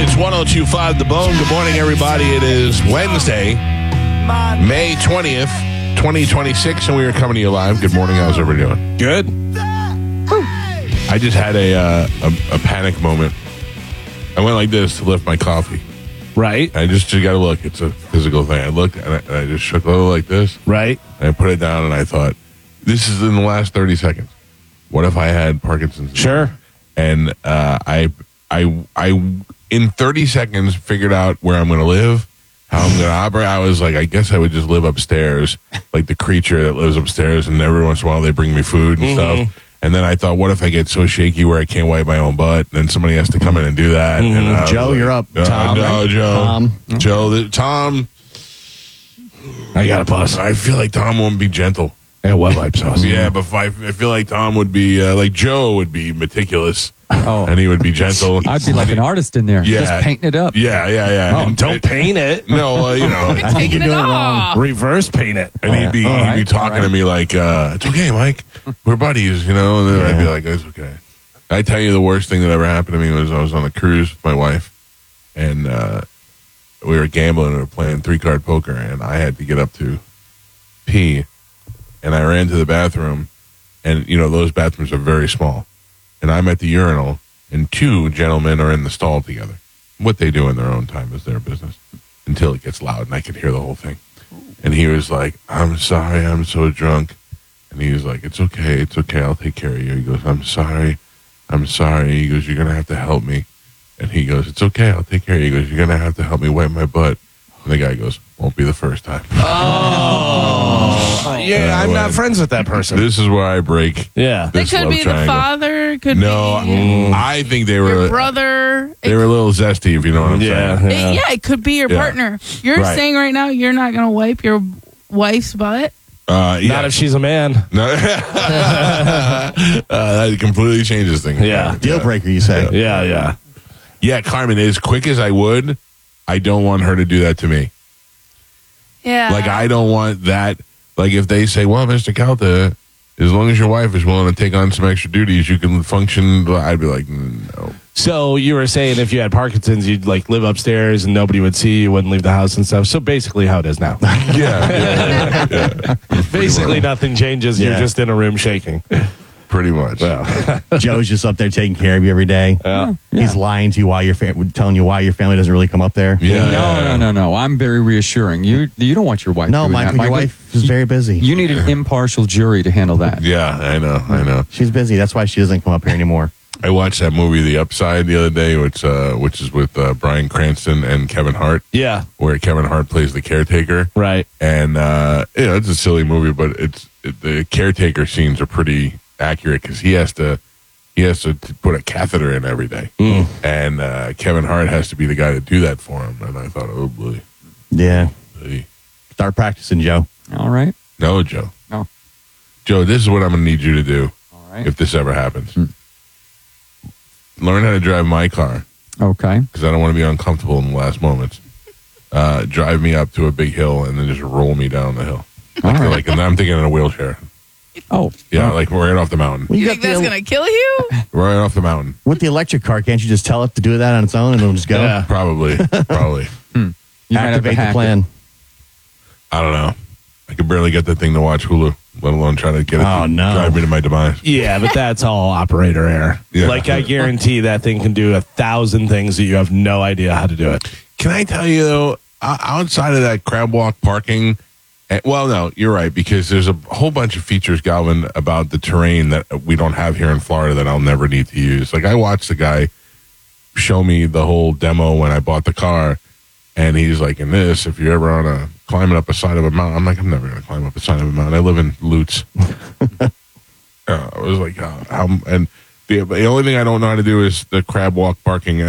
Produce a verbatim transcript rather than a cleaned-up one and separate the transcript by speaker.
Speaker 1: It's one oh two point five The Bone. Good morning, everybody. It is Wednesday, May twentieth, twenty twenty-six, and we are coming to you live. Good morning. How's everybody doing?
Speaker 2: Good.
Speaker 1: I just had a, uh, a a panic moment. I went like this to lift my coffee.
Speaker 2: Right.
Speaker 1: I just, you got to look. It's a physical thing. I looked, and I, and I just shook a little like this.
Speaker 2: Right.
Speaker 1: And I put it down, and I thought, this is in the last thirty seconds. What if I had Parkinson's?
Speaker 2: Sure.
Speaker 1: And uh, I, I, I, in thirty seconds, figured out where I'm going to live, how I'm going to operate. I was like, I guess I would just live upstairs, like the creature that lives upstairs, and every once in a while they bring me food and
Speaker 2: Mm-hmm.
Speaker 1: stuff. And then I thought, what if I get so shaky where I can't wipe my own butt? Then somebody has to come in and do that.
Speaker 2: Mm-hmm.
Speaker 1: And I was
Speaker 3: Joe,
Speaker 1: like,
Speaker 3: you're up.
Speaker 1: Uh,
Speaker 3: Tom,
Speaker 1: no,
Speaker 3: right?
Speaker 1: Joe.
Speaker 3: Tom.
Speaker 1: Joe. The, Tom.
Speaker 2: I got a bus.
Speaker 1: I feel like Tom won't be gentle.
Speaker 2: And wet wipe sauce.
Speaker 1: Yeah, but if I, I feel like Tom would be, uh, like Joe would be meticulous.
Speaker 4: Oh.
Speaker 1: And he would be gentle.
Speaker 4: I'd be like an artist in there,
Speaker 1: Yeah.
Speaker 4: just painting it up.
Speaker 1: Yeah, yeah, yeah.
Speaker 2: Oh,
Speaker 1: And-
Speaker 2: don't paint it.
Speaker 1: No, uh, you know.
Speaker 3: I think you're doing it wrong.
Speaker 2: Reverse paint it.
Speaker 1: And he'd be,
Speaker 4: All
Speaker 1: he'd be
Speaker 4: right,
Speaker 1: talking
Speaker 4: all
Speaker 1: to
Speaker 4: right.
Speaker 1: me like, uh, it's okay, Mike. We're buddies, you know? And then I'd be
Speaker 3: Yeah.
Speaker 1: like, it's okay. I tell you, the worst thing that ever happened to me was I was on a cruise with my wife, and uh, we were gambling and we were playing three-card poker, and I had to get up to pee, and I ran to the bathroom, and, you know, those bathrooms are very small. And I'm at the urinal, and two gentlemen are in the stall together. What they do in their own time is their business, until it gets loud, and I could hear the whole thing. And he was like, I'm sorry, I'm so drunk. And he was like, it's okay, it's okay, I'll take care of you. He goes, I'm sorry, I'm sorry. He goes, you're going to have to help me. And he goes, it's okay, I'll take care of you. He goes, you're going to have to help me wipe my butt. And the guy goes, won't be the first time.
Speaker 2: Oh. Yeah, I'm not friends with that person.
Speaker 1: This is where I break.
Speaker 2: Yeah.
Speaker 5: It
Speaker 1: This
Speaker 5: could
Speaker 1: love
Speaker 5: be
Speaker 1: triangle.
Speaker 5: the father. It could
Speaker 1: No,
Speaker 5: be
Speaker 1: I think they
Speaker 5: your
Speaker 1: were
Speaker 5: brother. It,
Speaker 1: they were a little zesty, if you know what I'm
Speaker 2: Yeah.
Speaker 1: saying.
Speaker 5: it- yeah, it could be your
Speaker 1: Yeah.
Speaker 5: partner. You're
Speaker 1: Right.
Speaker 5: saying right now you're not going to wipe your wife's butt.
Speaker 1: Uh, yeah.
Speaker 2: Not if she's a man.
Speaker 1: No. uh, that completely changes things.
Speaker 2: Yeah.
Speaker 3: Deal breaker, you say?
Speaker 2: Yeah, yeah.
Speaker 1: Yeah, Carmen, as quick as I would, I don't want her to do that to me.
Speaker 5: Yeah.
Speaker 1: Like, I don't want that. Like, if they say, well, Mister Calta, as long as your wife is willing to take on some extra duties, you can function. I'd be like, no.
Speaker 2: So you were saying if you had Parkinson's, you'd like live upstairs and nobody would see you, wouldn't leave the house and stuff. So basically how it is now.
Speaker 1: Yeah. yeah, yeah.
Speaker 2: Basically nothing changes. You're
Speaker 3: Yeah.
Speaker 2: just in a room shaking.
Speaker 1: Pretty much.
Speaker 2: Well,
Speaker 3: Joe's just up there taking care of you every day.
Speaker 2: yeah.
Speaker 3: He's lying to you why your fam- telling you why your family doesn't really come up there.
Speaker 1: Yeah.
Speaker 4: No, no, no, no. I'm very reassuring. You you don't want your wife
Speaker 3: No,
Speaker 4: doing
Speaker 3: Michael,
Speaker 4: that.
Speaker 3: your wife is very busy.
Speaker 4: You need an impartial jury to handle that.
Speaker 1: Yeah, I know. I know.
Speaker 3: She's busy. That's why she doesn't come up here anymore.
Speaker 1: I watched that movie, The Upside, the other day, which uh, which is with uh, Bryan Cranston and Kevin Hart,
Speaker 2: Yeah.
Speaker 1: where Kevin Hart plays the caretaker.
Speaker 2: Right.
Speaker 1: And, uh, you know, it's a silly movie, but it's it, the caretaker scenes are pretty accurate because he has to he has to t- put a catheter in every day.
Speaker 2: Mm.
Speaker 1: And uh, Kevin Hart has to be the guy to do that for him. And I thought, oh, boy.
Speaker 3: Yeah.
Speaker 1: Hey.
Speaker 3: Start practicing, Joe.
Speaker 4: All right.
Speaker 1: No, Joe.
Speaker 4: No.
Speaker 1: Joe, this is what I'm going to need you to do
Speaker 4: All right.
Speaker 1: if this ever happens. Learn how to drive my car
Speaker 4: Okay.
Speaker 1: because I don't want to be uncomfortable in the last moments. Uh, drive me up to a big hill and then just roll me down the hill.
Speaker 4: All
Speaker 1: Like,
Speaker 4: right.
Speaker 1: like and I'm thinking in a wheelchair.
Speaker 4: Oh.
Speaker 1: Yeah, like right off the mountain.
Speaker 3: Well,
Speaker 5: you
Speaker 3: you
Speaker 5: think
Speaker 3: got
Speaker 5: that's
Speaker 3: the,
Speaker 5: going to kill you?
Speaker 1: Right off the mountain.
Speaker 3: with the electric car, can't you just tell it to do that on its own and it'll just go?
Speaker 2: Yeah.
Speaker 1: Probably. Probably.
Speaker 4: You might have to
Speaker 3: Activate the
Speaker 4: hack
Speaker 3: plan.
Speaker 1: I don't know. I could barely get that thing to watch Hulu, let alone try to get it
Speaker 3: Oh,
Speaker 1: to
Speaker 3: no.
Speaker 1: drive me to my demise.
Speaker 2: Yeah, but that's all operator error.
Speaker 1: Yeah.
Speaker 2: Like I guarantee that thing can do a thousand things that you have no idea how to do it.
Speaker 1: Can I tell you, though, o- outside of that crab walk parking, eh, well, no, you're right, because there's a whole bunch of features, Galvin, about the terrain that we don't have here in Florida that I'll never need to use. Like, I watched the guy show me the whole demo when I bought the car, and he's like, in this, if you're ever on a climbing up a side of a mountain, I'm like, I'm never going to climb up a side of a mountain. I live in Lutz. uh, I was like, uh, how, and the, the only thing I don't know how to do is the crab walk parking.